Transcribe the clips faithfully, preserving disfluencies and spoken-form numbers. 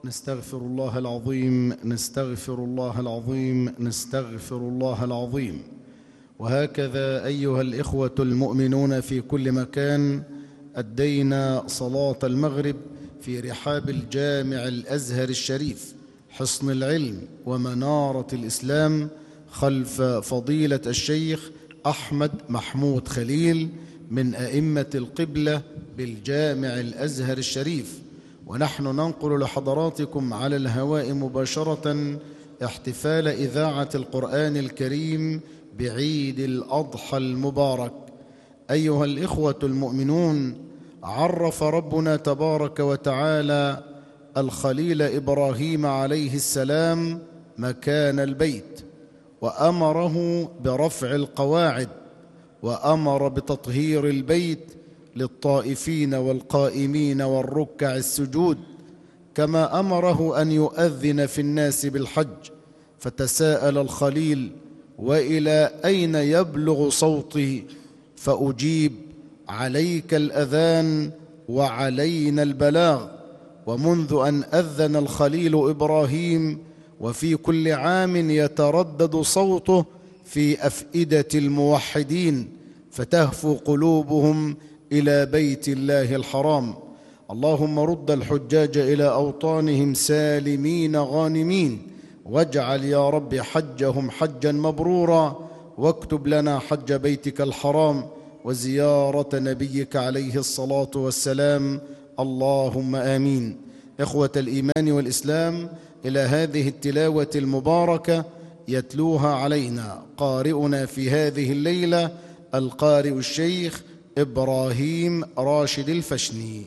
نستغفر الله العظيم نستغفر الله العظيم نستغفر الله العظيم. وهكذا أيها الإخوة المؤمنون في كل مكان، أدينا صلاة المغرب في رحاب الجامع الأزهر الشريف حصن العلم ومنارة الإسلام خلف فضيلة الشيخ أحمد محمود خليل من أئمة القبلة بالجامع الأزهر الشريف، ونحن ننقل لحضراتكم على الهواء مباشرة احتفال إذاعة القرآن الكريم بعيد الأضحى المبارك. أيها الإخوة المؤمنون، عرف ربنا تبارك وتعالى الخليل إبراهيم عليه السلام مكان البيت، وأمره برفع القواعد، وأمر بتطهير البيت للطائفين والقائمين والركع السجود، كما أمره أن يؤذن في الناس بالحج. فتساءل الخليل: وإلى أين يبلغ صوتي؟ فأجيب: عليك الأذان وعلينا البلاغ. ومنذ أن أذن الخليل إبراهيم وفي كل عام يتردد صوته في أفئدة الموحدين، فتهفو قلوبهم إلى بيت الله الحرام. اللهم رد الحجاج إلى أوطانهم سالمين غانمين، واجعل يا رب حجهم حجا مبرورا، واكتب لنا حج بيتك الحرام وزيارة نبيك عليه الصلاة والسلام، اللهم آمين. إخوة الإيمان والإسلام، إلى هذه التلاوة المباركة يتلوها علينا قارئنا في هذه الليلة القارئ الشيخ إبراهيم راشد الفشني.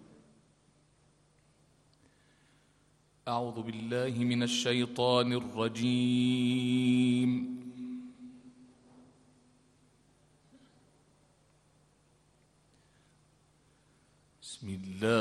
أعوذ بالله من الشيطان الرجيم. بسم الله